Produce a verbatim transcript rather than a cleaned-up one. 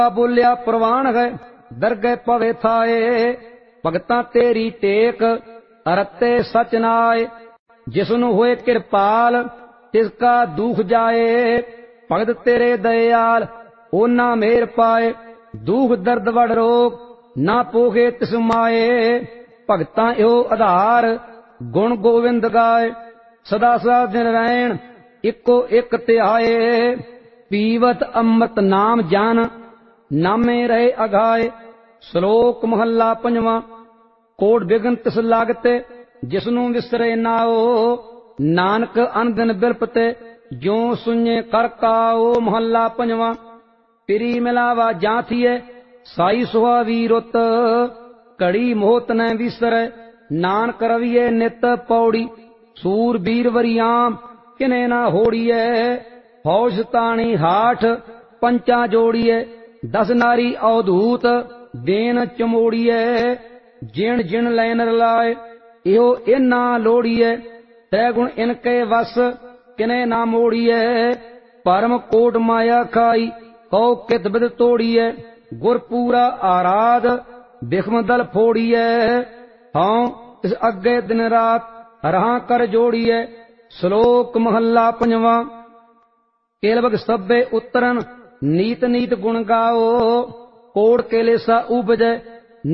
बोलिया प्रवान है दरगह पवे थाए, भगतां तेरी टेक अरते सच नाए। जिसनु होए कृपाल तिसका दुख जाए, भगत तेरे दयाल ओना मेर पाए। दुख दर्द वड़ रोग ना पोहे तिस माए, भगतां एहो आधार गुण गोविंद गाए। सदा सदा दिन रैण इको एक तिहाए, पीवत अमृत नाम जान नामे रहे अघाए। श्लोक महला पंजवा। कोट बिघन तिस लागते जिसनु विसरे नाओ, नानक अनदिन बिलपते जो सुने कर काओ। महला पंजवा। पिरी मिलावा जाथिए साई सुहावी रुत, कड़ी मोहत न विसरै नानक रविए नित पौड़ी। सूर बीर वरियाम किने ना होड़िए, हौश ताणी हाठ पंचा जोड़िए। दस नारी अवधूत देन चमोड़िए, जिण जिण लैन रलाए इहो इना लोड़िए। त्रैगुण इनके वस किने ना मोड़िए, परम कोट माया खाई कौ कित बिद तोड़िए। गुर पूरा आराध बिखम दल फोड़िए, हाँ इस अगे दिन रात रहा कर जोड़िए। श्लोक महला पंजवा। केलवग सभे उतरन नीत नीत गुण गाओ, कोड़ केलेसा उपजय